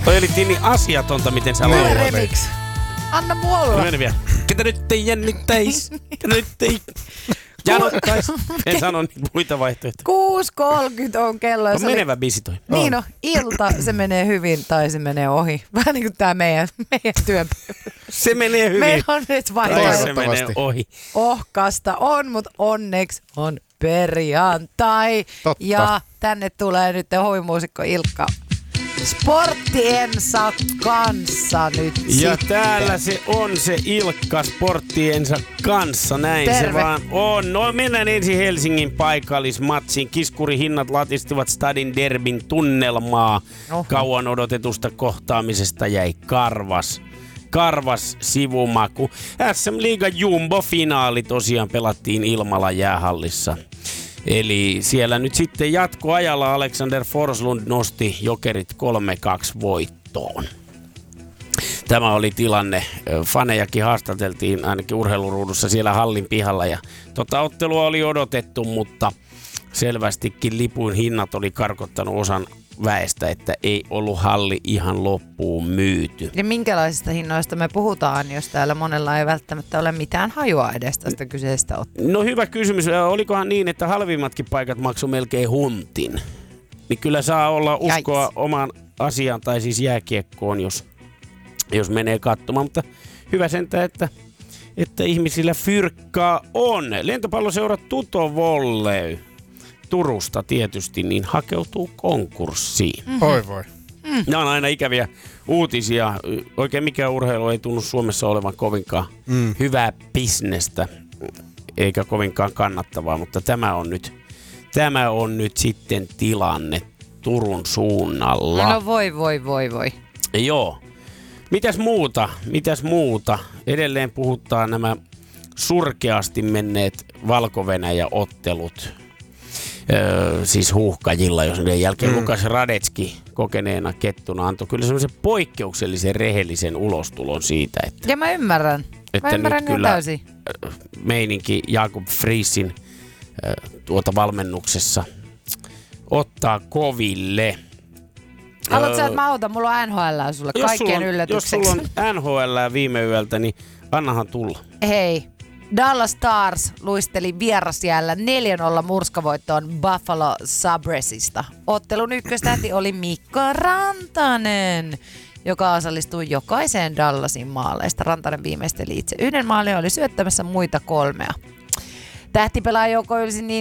Toi oli niin asiatonta, miten sä Mulle laulat. remix. Anna mulla. Mene vielä. Ketä nyt ei jännittäis? Ketä nyt ei janottais? En sano niitä muita vaihtoehtoja. 6.30 on kello. On menevä biisi toi. Niin no, ilta se menee hyvin tai se menee ohi. Vähän niin kuin tää meidän työpäivä. Se menee hyvin. Meillä on nyt Tai vaihtoehto. se menee ohi. Ohkasta on, mutta onneksi on perjantai. Totta. Ja tänne tulee nyt huvimuusikko Ilkka Sporttiensa kanssa nyt Ja sitten. täällä se on se Ilkka Sporttiensa kanssa, näin Terve. se vaan on. No mennään ensin Helsingin paikallismatsiin. Kiskurihinnat latistivat Stadin derbin tunnelmaa. Oho. Kauan odotetusta kohtaamisesta jäi karvas sivumaku. SM Liiga Jumbo-finaali tosiaan pelattiin Ilmala jäähallissa. Eli siellä nyt sitten jatkoajalla Alexander Forslund nosti Jokerit 3-2 voittoon. Tämä oli tilanne. Fanejakin haastateltiin ainakin urheiluruudussa siellä hallin pihalla ja ottelua oli odotettu, mutta selvästikin lipun hinnat oli karkottanut osan väestä, että ei ollut halli ihan loppuun myyty. Ja minkälaisista hinnoista me puhutaan, jos täällä monella ei välttämättä ole mitään hajua edes tästä kyseisestä ottelusta? No hyvä kysymys. Olikohan niin, että halvimmatkin paikat maksoi melkein huntin? Niin kyllä saa olla uskoa Jais. omaan asiaan tai siis jääkiekkoon, jos menee katsomaan. Mutta hyvä sentään, että ihmisillä fyrkkaa on. Lentopalloseura Tuto Volley Turusta tietysti niin hakeutuu konkurssiin. Oi voi. Nämä on aina ikäviä uutisia. Oikein mikään urheilu ei tunnu Suomessa olevan kovinkaan hyvää bisnestä, eikä kovinkaan kannattavaa, mutta tämä on nyt sitten tilanne Turun suunnalla. No voi. Joo. Mitäs muuta? Edelleen puhuttaa nämä surkeasti menneet Valko-Venäjä-ottelut. Siis huuhkajilla, jos ne jälkeen Lukas Radetski kokeneena kettuna antoi kyllä semmoisen poikkeuksellisen rehellisen ulostulon siitä, että, Ja mä ymmärrän. Mä ymmärrän nyt ne kyllä täysin. meininki Jakob Friesin valmennuksessa ottaa koville. Haluatko sä, että mä autan? Mulla on NHL sulle kaikkien yllätykseksi. Jos sulla on NHL viime yöltä, niin annahan tulla. Hei, Dallas Stars luisteli vierasjäällä 4-0 murskavoittoon Buffalo Sabresista. Ottelun ykköstähti oli Mikko Rantanen, joka osallistui jokaiseen Dallasin maaleista. Rantanen viimeisteli itse yhden maalin ja oli syöttämässä muita 3. Tähtipelaajoukko ylsi niin